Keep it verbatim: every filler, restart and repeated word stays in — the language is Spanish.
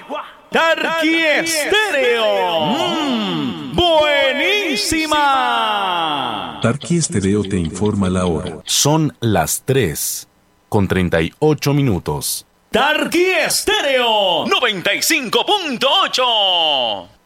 Tarqui Estéreo. Mm, buenísima. Tarqui Estéreo te informa la hora. Son las tres con treinta y ocho minutos. Tarqui Estéreo noventa y cinco punto ocho.